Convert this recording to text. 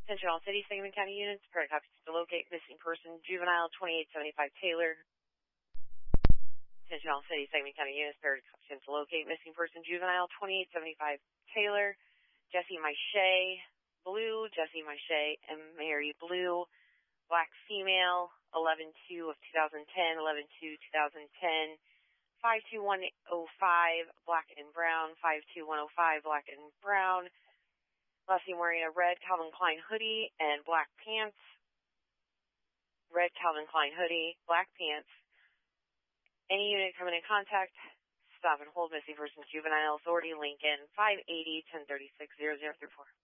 Attention all city, Sangamon County units, prepare copies to locate missing person, juvenile 2875 Taylor. Attention all city, Sangamon County units, prepare copies to locate missing person, juvenile 2875 Taylor. Jesse Mache, blue, Jesse Mache, and Mary Blue, black female, 11-2 of 2010, 11-2, 2010, 52105, black and brown, 52105, black and brown. Last name wearing a red Calvin Klein hoodie and black pants. Red Calvin Klein hoodie, black pants. Any unit coming in contact, stop and hold missing persons, juvenile authority, Lincoln, 580-1036-0034.